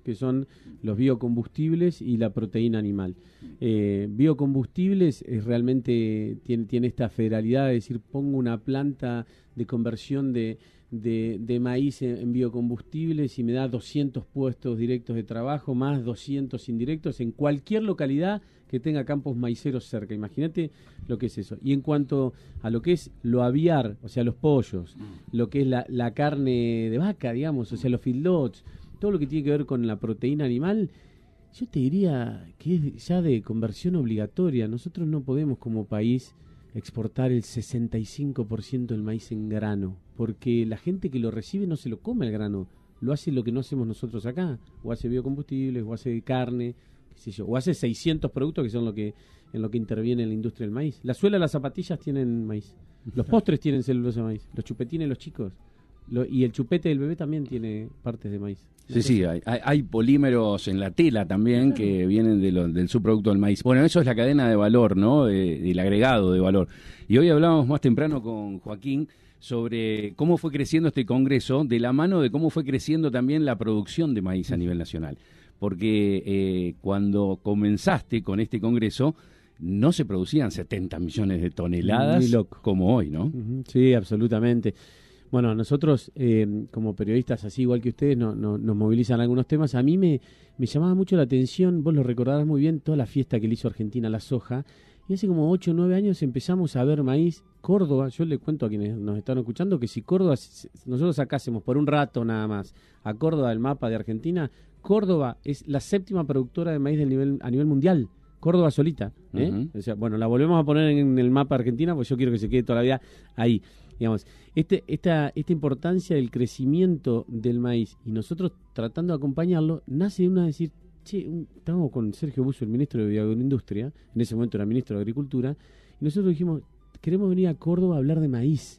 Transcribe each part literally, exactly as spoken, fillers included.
que son los biocombustibles y la proteína animal. Eh, biocombustibles es realmente tiene, tiene esta federalidad de decir, pongo una planta de conversión de, de, de maíz en, en biocombustibles y me da doscientos puestos directos de trabajo, más doscientos indirectos en cualquier localidad que tenga campos maiceros cerca. Imagínate lo que es eso. Y en cuanto a lo que es lo aviar, o sea, los pollos, lo que es la, la carne de vaca, digamos, o sea, los feedlots, todo lo que tiene que ver con la proteína animal, yo te diría que es ya de conversión obligatoria. Nosotros no podemos como país exportar el sesenta y cinco por ciento del maíz en grano, porque la gente que lo recibe no se lo come el grano, lo hace lo que no hacemos nosotros acá, o hace biocombustibles, o hace carne, qué sé yo, o hace seiscientos productos que son lo que en lo que interviene en la industria del maíz. La suela de las zapatillas tienen maíz, los postres tienen celulosa de maíz, los chupetines los chicos, lo, y el chupete del bebé también tiene partes de maíz. Sí, sí, hay, hay polímeros en la tela también, claro, que vienen de lo, del subproducto del maíz. Bueno, eso es la cadena de valor, ¿no? Eh, el agregado de valor. Y hoy hablábamos más temprano con Joaquín sobre cómo fue creciendo este congreso, de la mano de cómo fue creciendo también la producción de maíz a nivel nacional. Porque eh, cuando comenzaste con este congreso, no se producían setenta millones de toneladas como hoy, ¿no? Uh-huh. Sí, absolutamente. Bueno, nosotros eh, como periodistas, así igual que ustedes, no, no, nos movilizan algunos temas. A mí me, me llamaba mucho la atención, vos lo recordarás muy bien, toda la fiesta que le hizo Argentina a la soja. Y hace como ocho o nueve años empezamos a ver maíz. Córdoba, yo le cuento a quienes nos están escuchando que si Córdoba, nosotros sacásemos por un rato nada más a Córdoba el mapa de Argentina, Córdoba es la séptima productora de maíz del nivel, a nivel mundial. Córdoba solita. ¿eh? Uh-huh. O sea, bueno, la volvemos a poner en el mapa de Argentina porque yo quiero que se quede toda la vida ahí. Digamos, este, esta, esta importancia del crecimiento del maíz y nosotros tratando de acompañarlo, nace de una decir, che, un, estábamos con Sergio Busso, el ministro de Agroindustria, en ese momento era ministro de Agricultura, y nosotros dijimos, queremos venir a Córdoba a hablar de maíz.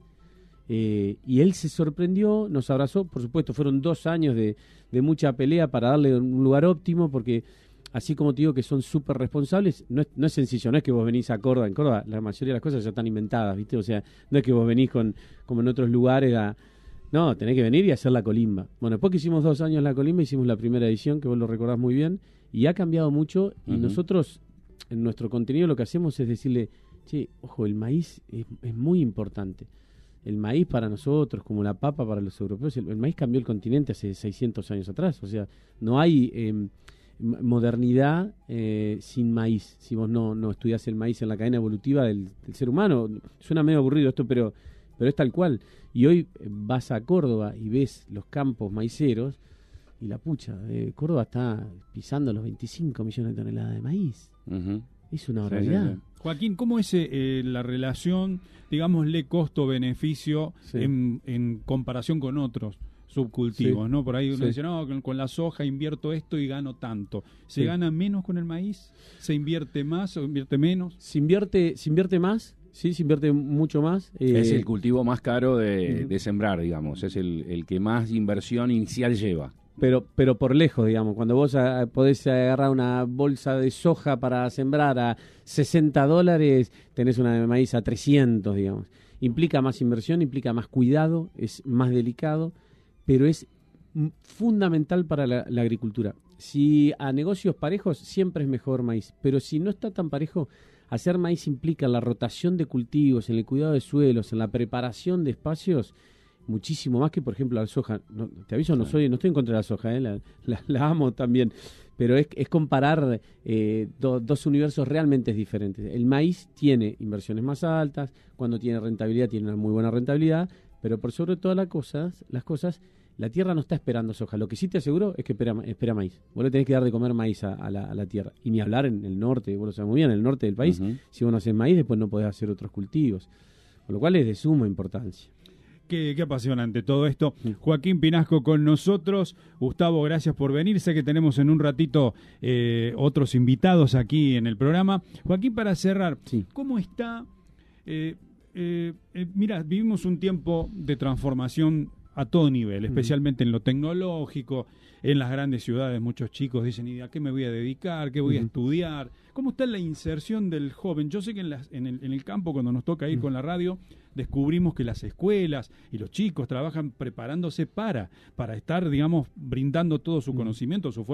Eh, y él se sorprendió, nos abrazó, por supuesto, fueron dos años de, de mucha pelea para darle un lugar óptimo, porque así como te digo que son súper responsables, no es, no es sencillo, no es que vos venís a Córdoba, en Córdoba la mayoría de las cosas ya están inventadas, ¿viste? O sea, no es que vos venís con como en otros lugares a... No, tenés que venir y hacer la colimba. Bueno, después que hicimos dos años la colimba, hicimos la primera edición, que vos lo recordás muy bien, y ha cambiado mucho, y uh-huh. nosotros, en nuestro contenido, lo que hacemos es decirle, che, ojo, el maíz es, es muy importante. El maíz para nosotros, como la papa para los europeos, el, el maíz cambió el continente hace seiscientos años atrás, o sea, no hay... Eh, modernidad eh, sin maíz, si vos no, no estudiás el maíz en la cadena evolutiva del, del ser humano. Suena medio aburrido esto, pero, pero es tal cual. Y hoy vas a Córdoba y ves los campos maiceros y la pucha, eh, Córdoba está pisando los veinticinco millones de toneladas de maíz. Uh-huh. Es una barbaridad. Sí, sí, sí. Joaquín, ¿cómo es eh, la relación, digámosle, costo-beneficio sí. en, en comparación con otros subcultivos, sí, ¿no? Por ahí uno sí. dice, no, con, con la soja invierto esto y gano tanto. ¿Se sí. gana menos con el maíz? ¿Se invierte más o invierte menos? Se invierte, se invierte más, sí, se invierte mucho más. Eh, es el cultivo más caro de, uh-huh. de sembrar, digamos, es el, el que más inversión inicial lleva. Pero pero por lejos, digamos, cuando vos a, podés agarrar una bolsa de soja para sembrar a sesenta dólares, tenés una de maíz a trescientos, digamos. Implica más inversión, implica más cuidado, es más delicado, pero es fundamental para la, la agricultura. Si a negocios parejos, siempre es mejor maíz, pero si no está tan parejo, hacer maíz implica la rotación de cultivos, en el cuidado de suelos, en la preparación de espacios, muchísimo más que, por ejemplo, la soja. No, te aviso, no soy no estoy en contra de la soja, ¿eh? la, la, la amo también, pero es, es comparar eh, do, dos universos realmente diferentes. El maíz tiene inversiones más altas, cuando tiene rentabilidad tiene una muy buena rentabilidad, pero por sobre todas las cosas, las cosas, la tierra no está esperando soja. Lo que sí te aseguro es que espera, espera maíz. Vos le tenés que dar de comer maíz a, a, la, a la tierra. Y ni hablar en el norte, vos lo sabés muy bien, en el norte del país, uh-huh. si vos no haces maíz, después no podés hacer otros cultivos. Con lo cual es de suma importancia. Qué, qué apasionante todo esto. Joaquín Pinasco con nosotros. Gustavo, gracias por venir. Sé que tenemos en un ratito eh, otros invitados aquí en el programa. Joaquín, para cerrar, sí. ¿cómo está... Eh, Eh, eh, mira, vivimos un tiempo de transformación a todo nivel, especialmente uh-huh. en lo tecnológico, en las grandes ciudades muchos chicos dicen, ¿y a qué me voy a dedicar? ¿Qué voy uh-huh. a estudiar? ¿Cómo está la inserción del joven? Yo sé que en, las, en, el, en el campo, cuando nos toca ir uh-huh. con la radio, descubrimos que las escuelas y los chicos trabajan preparándose para, para estar, digamos, brindando todo su uh-huh. conocimiento, su